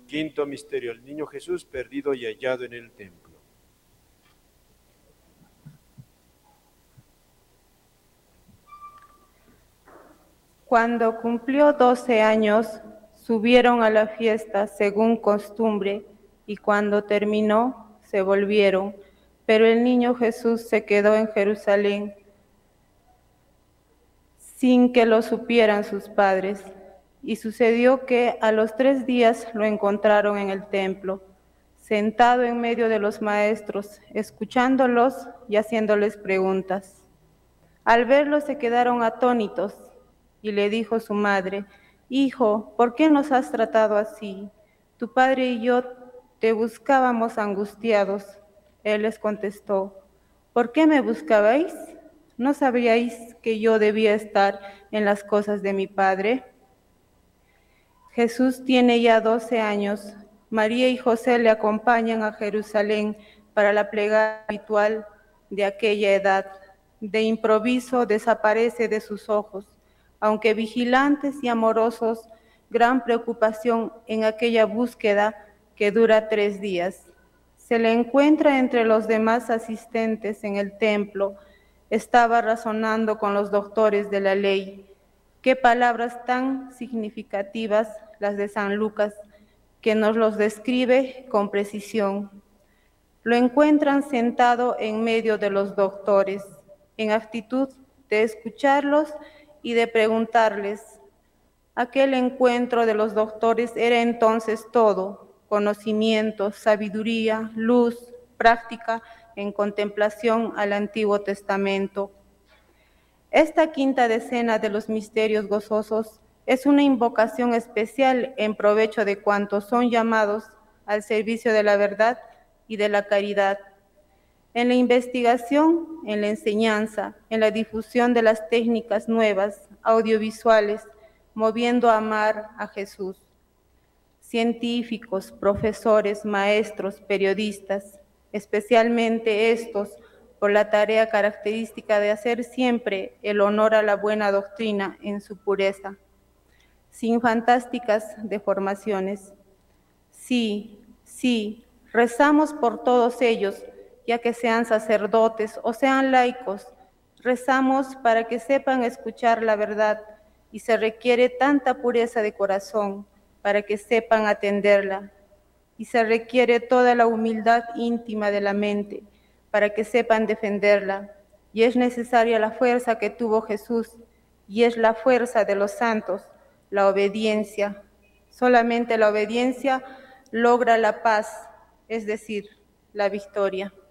Quinto misterio, el niño Jesús perdido y hallado en el templo. Cuando cumplió 12 años, subieron a la fiesta según costumbre, y cuando terminó, se volvieron. Pero el niño Jesús se quedó en Jerusalén sin que lo supieran sus padres. Y sucedió que a los 3 días lo encontraron en el templo, sentado en medio de los maestros, escuchándolos y haciéndoles preguntas. Al verlo se quedaron atónitos, y le dijo su madre: «Hijo, ¿por qué nos has tratado así? Tu padre y yo te buscábamos angustiados». Él les contestó: «¿Por qué me buscabais? ¿No sabíais que yo debía estar en las cosas de mi padre?». Jesús tiene ya 12 años. María y José le acompañan a Jerusalén para la plegaria habitual de aquella edad. De improviso desaparece de sus ojos, aunque vigilantes y amorosos, gran preocupación en aquella búsqueda que dura 3 días. Se le encuentra entre los demás asistentes en el templo. Estaba razonando con los doctores de la ley. Qué palabras tan significativas las de San Lucas, que nos los describe con precisión. Lo encuentran sentado en medio de los doctores, en actitud de escucharlos y de preguntarles. Aquel encuentro de los doctores era entonces todo: conocimiento, sabiduría, luz, práctica en contemplación al Antiguo Testamento. Esta quinta decena de los misterios gozosos es una invocación especial en provecho de cuantos son llamados al servicio de la verdad y de la caridad, en la investigación, en la enseñanza, en la difusión de las técnicas nuevas, audiovisuales, moviendo a amar a Jesús. Científicos, profesores, maestros, periodistas, especialmente estos, por la tarea característica de hacer siempre el honor a la buena doctrina en su pureza, sin fantásticas deformaciones. Sí, rezamos por todos ellos, ya que sean sacerdotes o sean laicos. Rezamos para que sepan escuchar la verdad, y se requiere tanta pureza de corazón para que sepan atenderla, y se requiere toda la humildad íntima de la mente para que sepan defenderla, y es necesaria la fuerza que tuvo Jesús, y es la fuerza de los santos, la obediencia. Solamente la obediencia logra la paz, es decir, la victoria.